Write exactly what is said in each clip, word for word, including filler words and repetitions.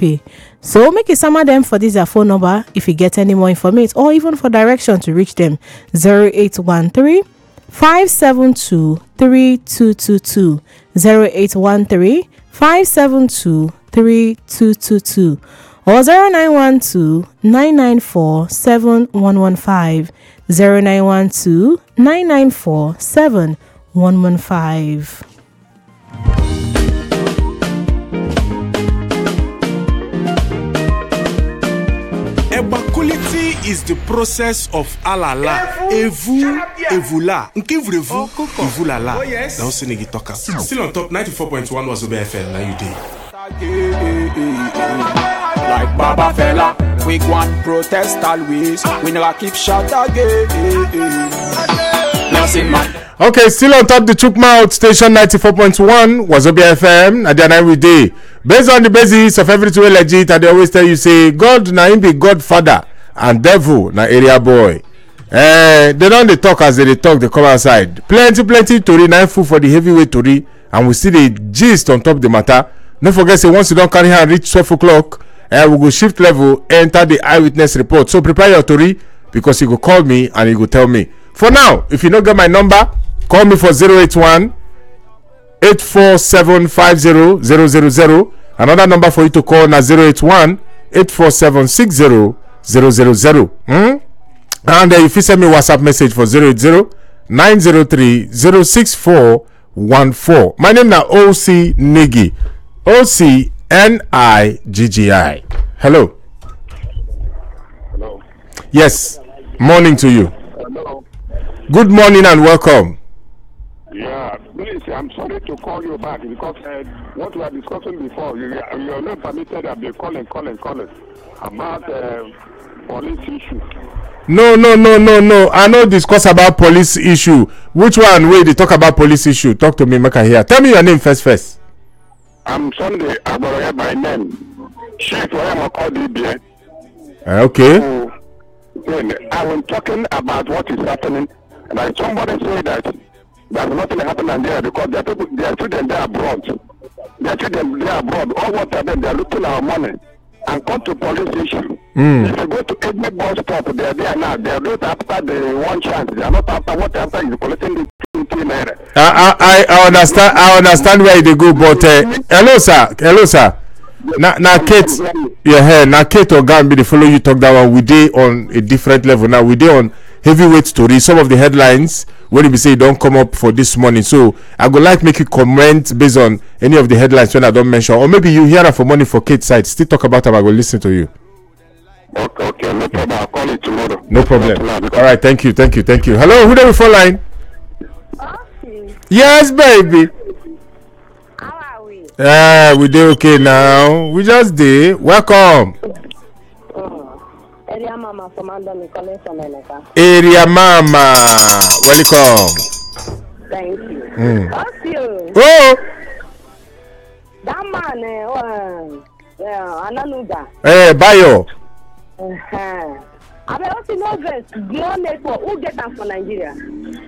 pay. So make you summon them for this their phone number if you get any more information or even for direction to reach them. zero eight one three, five seven two, three two two two, zero eight one three, five seven two, three two two two, or zero nine one two, nine nine four, seven one one five, zero nine one two, nine nine four, seven one one five. Equality is the process of alala. Evu, evula. Nkivrevu, evulala. Oh yes. Now Senegi Toka. Still on top, ninety-four point one was Obe F M. Now you did. Like Baba Fela, we go and protest always. We never keep shout again. Listen, man. Okay, still on top the Chukmouth station ninety-four point one was Obe F M at the night we day. Based on the basis of everything legit, and they always tell you say God na him be Godfather and devil na area boy. Eh, they don't they talk as they, they talk, they come outside. Plenty, plenty tori, nine food for the heavyweight tori, and we see the gist on top of the matter. Don't forget, say once you don't carry hand reach twelve o'clock, eh, we go shift level, enter the eyewitness report. So prepare your tori because you go call me and you go tell me. For now, if you don't get my number, call me for zero eight one, eight four seven, five zero zero zero zero. Another number for you to call na zero eight one, eight four seven, six zero zero zero zero. Hmm? And uh, if you send me WhatsApp message for zero eight zero, nine zero three, zero six four one four. My name na O C Nigi. O C N I G G I. Hello. Hello. Yes. Morning to you. Hello. Good morning and welcome. Yeah, please, I'm sorry to call you back because uh, what we were discussing before, you, you are not permitted to be calling, calling, calling about uh, police issue. No, no, no, no, no. I no discuss about police issue. Which one way they talk about police issue? Talk to me, make I hear. Tell me your name first, first. I'm Sunday Aboroya by name. Chief, where am I called you there? Uh, okay. So, then I was talking about what is happening, and like somebody said that there's nothing happening there because their people, their children they are abroad. Their children they are abroad. All what are them? They are looking at our money and come to police issue. Mm. If you go to every bus stop, they are there now. They are not after the one chance. They are not after what after is collecting the twenty naira. I, I, I understand. I understand where they go, but uh, hello, sir. Hello, sir. Now, now, Kate, yeah, hey, now Kate or Gambi, they follow you talk that one. We dey on a different level now. We dey on heavyweight story. Some of the headlines when we say don't come up for this morning. So I would like make you comment based on any of the headlines when I don't mention, or maybe you hear that for money for Kate's side. Still talk about them. I will listen to you. Okay, okay, no problem. I'll call you tomorrow. No problem. All right, thank you, thank you, thank you. Hello, who there before line? Okay. Yes, baby. How are we? Ah, we dey okay now. We just dey. Welcome. Oh. Area Mama from Andoni calling from Eneka. Area Mama. Welcome. Thank you. Mm. Okay. Oh. That man, uh, uh, Ananuga. Eh, Bayo. Uh-huh. I mean, what's the novice? Glow network. Who get them from Nigeria?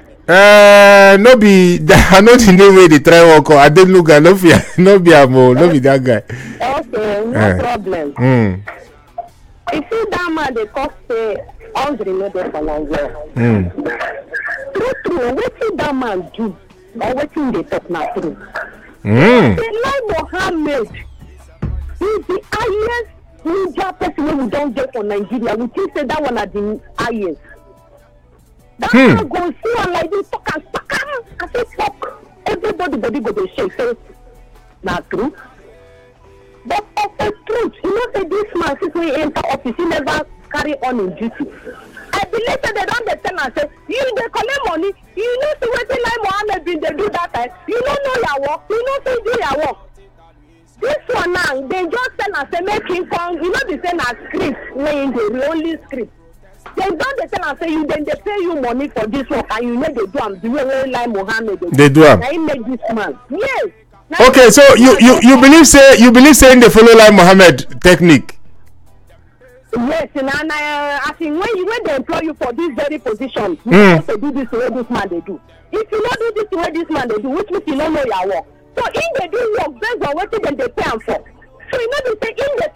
Uh, no be. I know the name where they try work. I didn't look at no be. No be amo. No be that guy. Okay, no Uh. problem. Hmm. You see that man, they cost say hungry no dey for Nigeria. Hmm. True, true. Wetin that man do or wetin dey talk na true. Hmm. The Lai Mohammed is the highest media person wey we don get for Nigeria. We think say that one na the highest. That Hmm. man go see am like this, talk am, talk am, I say talk. Everybody body go dey shake say na true. But of the truth, you know say this man since we enter office, he never carry on in duty. I believe say they don dey tell am say you dey collect money, you know see wetin Lai Mohammed bin dey do that time, you no know your work, you no fit do your work. This one now, they just tell am say make him come, you know be say na script wey him dey read, only script. They don dey tell am say you dem dey pay you money for this work and you no dey do am the way wey Lai Mohammed dey do. They do am. Na him make this man. Yes. Na Okay, so you you you believe say you believe saying they follow Lai Mohammed technique. Yes, and uh, I think when you when they employ you for this very position, you Mm. have to do this the way this man they do. If you don't do this the way this man they do, which means you don't know your work. So if they do work based on what they pay am for, so you know they say in the